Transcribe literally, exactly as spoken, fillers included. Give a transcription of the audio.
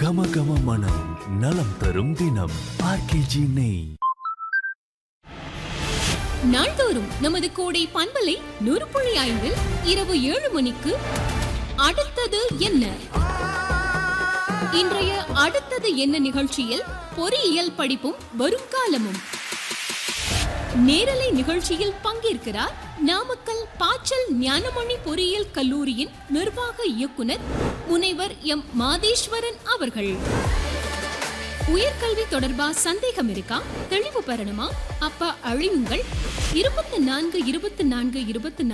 கம கம மனம் நலம் தரும் தினம் ஆர்கேஜி நெய். நாள்தோறும் நமது கோடை பண்பலை நூறு புள்ளி ஐந்தில் இரவு ஏழு மணிக்கு அடுத்தது என்ன? இன்றைய அடுத்தது என்ன நிகழ்ச்சியில் பொறியியல் படிப்பும் வருங்காலமும் நேரலை நிகழ்ச்சியில் பங்கேற்கிறார் நாமக்கல் பாச்சல் ஞானமணி பொறியியல் கல்லூரியின் நிர்வாக இயக்குனர் முனைவர் எம் மாதேஸ்வரன் அவர்கள். உயர்கல்வி தொடர்பா சந்தேகம் இருக்கா? தெளிவு பெறணுமா? அப்ப அழியுங்கள். இருபத்தி நான்கு இருபத்தி நான்கு இருபத்தி